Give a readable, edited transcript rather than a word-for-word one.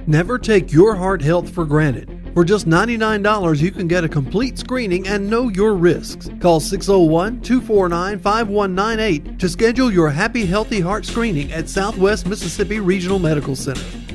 Never take your heart health for granted. For just $99, you can get a complete screening and know your risks. Call 601-249-5198 to schedule your Happy Healthy Heart screening at Southwest Mississippi Regional Medical Center.